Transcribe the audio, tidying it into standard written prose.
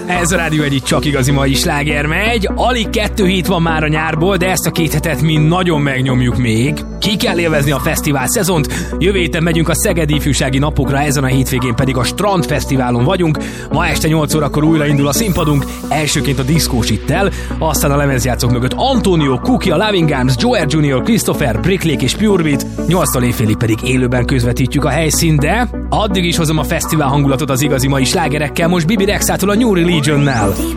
Ez a Rádió Egy csak igazi mai sláger megy. Alig 2 hét van már a nyárból, de ezt a 2 hetet mi nagyon megnyomjuk még. Ki kell élvezni a fesztivál szezont. Jövő héten megyünk a Szegedi Ifjúsági Napokra, ezen a hétvégén pedig a Strand Fesztiválon vagyunk. Ma este 8 órakor újra indul a színpadunk, elsőként a diszkós ittel, aztán a lemezjátszók mögött Antonio, Cookie, a Loving Arms, Joer Jr., Christopher, Bricklake és Pure Beat, 8-tól éjfélig pedig élőben közvetítjük a helyszínt, de addig is hozom a fesztivál hangulatot az igazi mai slágerekkel, most Bibi Rexától a New Religionnel.